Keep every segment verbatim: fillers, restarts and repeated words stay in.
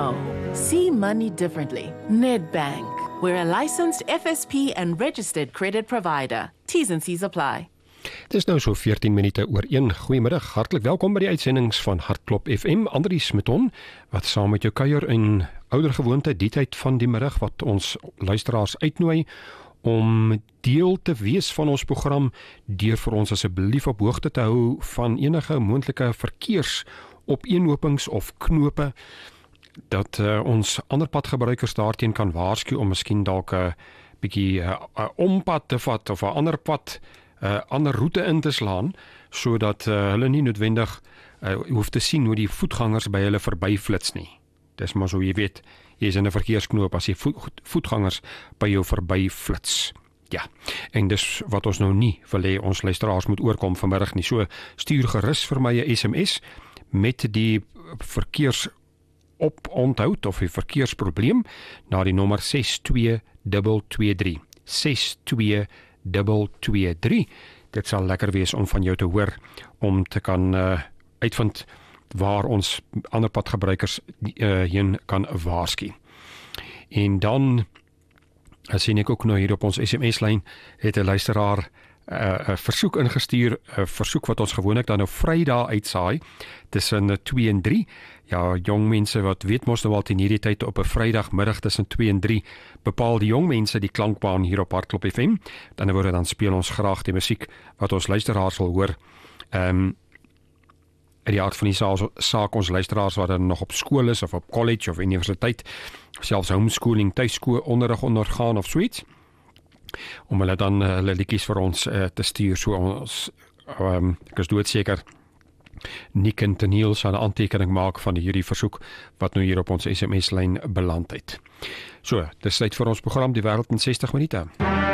know. See money differently. Nedbank. We're a licensed F S P and registered credit provider. T's and C's apply. Het is nou so veertien minute oor een. Goeiemiddag, hartlik welkom by die uitsendings van Hartklop F M. Andries Meton, wat saam met jou kuier in ouer gewoonte die tyd van die middag wat ons luisteraars uitnooi om deel te wees van ons program deur vir ons asseblief op hoogte te hou van enige moontlike verkeersopeenhopings of knope dat uh, ons ander padgebruikers daarteen kan waarsku om miskien dalk 'n uh, bietjie 'n uh, uh, ompad te vat of 'n ander pad 'n uh, ander roete in te slaan sodat uh, hulle nie noodwendig uh, hoef te sien hoe die voetgangers by hulle verbyflits nie. Dis maar so jy weet, jy is in 'n verkeersknoop as die voet, voetgangers by jou verbyflits. Ja, en dis wat ons nou nie wil hê ons luisteraars moet oorkom vanmiddag nie. So stuur gerus vir my 'n S M S met die verkeers op onthoud of 'n verkeersprobleem na die nommer ses twee twee twee drie. ses twee twee twee drie. Dit sal lekker wees om van jou te hoor, om te kan uh, uitvind waar ons ander padgebruikers uh, heen kan waarsku. En dan uh, sien ek ook nou hier op ons S M S-lyn het 'n luisteraar 'n uh, versoek ingestuur, 'n versoek wat ons gewoonlik dan nou Vrydag uitsaai tussen twee en drie. Ja, jong mense wat weet mos nou al teen hierdie tyd op 'n Vrydagmiddag tussen twee en drie bepaal die jong mense die klankbaan hier op Hartklop F M. Dan word dan speel ons graag die musiek wat ons luisteraars wil hoor. Ehm um, in die aard van die saak ons luisteraars wat dan nog op skool is of op college of universiteit, selfs homeschooling, tuiskool onderrig ondergaan of suits, om hulle dan uh, hulle liedjies vir ons uh, te stuur. So ons um, ek is doodseker Nick en Teniel sal 'n aantekening maak van hierdie versoek wat nou hier op ons S M S-lyn beland het. So, dis tyd vir ons program Die Wêreld in sestig minute.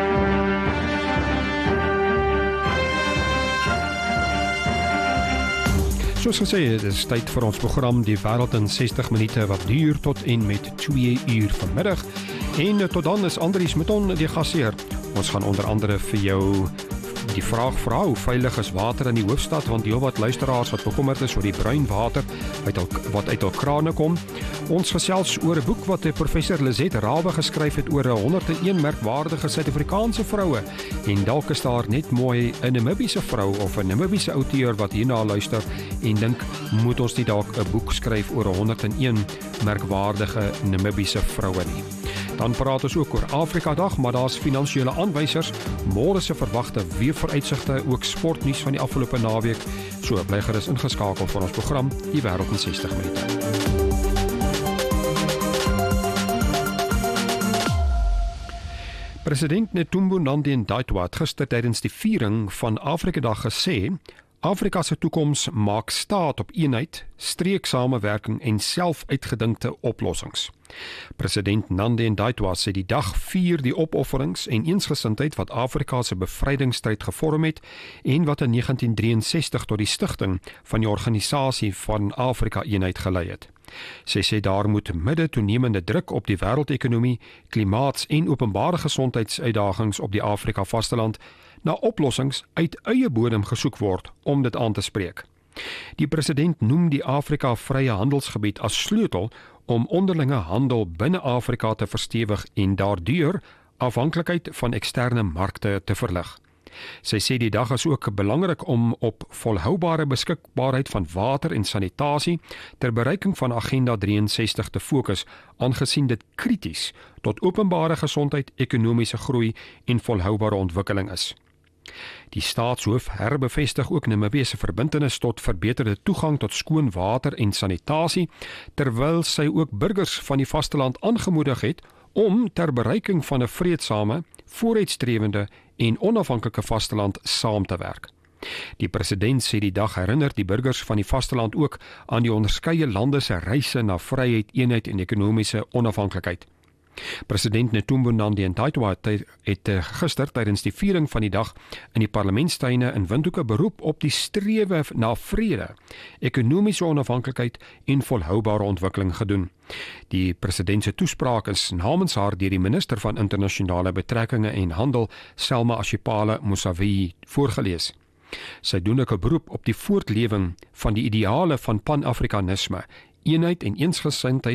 Soos gesê, dit is tyd vir ons program Die Wêreld in sestig minute wat duur tot en met twee uur vanmiddag. En tot dan is Andries Meton die gasheer. Ons gaan onder andere vir jou die vraag vra hoe veilig is water in die hoofstad, want heel wat luisteraars wat bekommerd is oor die bruin water uit al, wat uit al krane kom. Ons gesels oor 'n boek wat professor Lisette Rabbe geskryf het oor honderd en een merkwaardige Suid-Afrikaanse vroue. En dalk is daar net mooi 'n Namibiese vrou of 'n Namibiese outeur wat hierna luister en dink, moet ons nie dalk 'n boek skryf oor honderd en een merkwaardige Namibiese vroue nie. Dan praat ons ook oor Afrika Dag, maar daar's finansiële aanwysers, môre se verwagte weervooruitsigte, ook sportnuus van die afgelope naweek. So bly gerus ingeskakel vir ons program Die Wêreld in sestig minute. President Netumbo Nandi-Ndaitwah het gister tydens die viering van Afrika Dag gesê, Afrika se toekoms maak staat op eenheid, streeksamewerking en selfuitgedinkte oplossings. President Nandi-Ndaitwah sê die dag vier die opofferings en eensgesindheid wat Afrika se bevrydingsstryd gevorm het en wat in negentien drieënsestig tot die stigting van die Organisasie van Afrika Eenheid gelei het. Sy sê daar moet midde toenemende druk op die wêreldekonomie, klimaats- en openbare gesondheidsuitdagings op die Afrika vasteland na oplossings uit eie bodem gesoek word om dit aan te spreek. Die president noem die Afrika Vrye Handelsgebied as sleutel om onderlinge handel binne Afrika te verstewig en daardeur afhanklikheid van eksterne markte te verlig. Sy sê die dag is ook belangrik om op volhoubare beskikbaarheid van water en sanitasie ter bereiking van Agenda drieënsestig te fokus, aangesien dit krities tot openbare gesondheid, ekonomiese groei en volhoubare ontwikkeling is. Die staatshoof herbevestig ook Namibië se verbintenis tot verbeterde toegang tot skoon water en sanitasie, terwyl sy ook burgers van die vasteland aangemoedig het om ter bereiking van 'n vreedsame, vooruitstrewende en onafhanklike vasteland saam te werk. Die president sê die dag herinner die burgers van die vasteland ook aan die onderskeie lande se reise na vryheid, eenheid en ekonomiese onafhanklikheid. President Netumbo Nandi-Ndaitwah het gister tydens die viering van die dag in die parlementstuine in Windhoek 'n beroep op die strewe na vrede, ekonomiese onafhanklikheid en volhoubare ontwikkeling gedoen. Die president se toespraak is namens haar deur die minister van internasionale betrekkinge en handel, Selma Ashipala Musavi, voorgelees. Sy doen ook 'n beroep op die voortlewing van die ideale van pan-Afrikanisme, eenheid en eensgesindheid